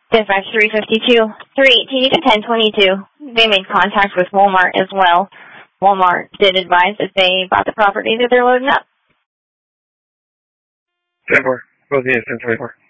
Dispatch 352. 318 to 1022. They made contact with Walmart as well. Walmart did advise that they bought the property that they're loading up. 10-4. Both units, 10-24.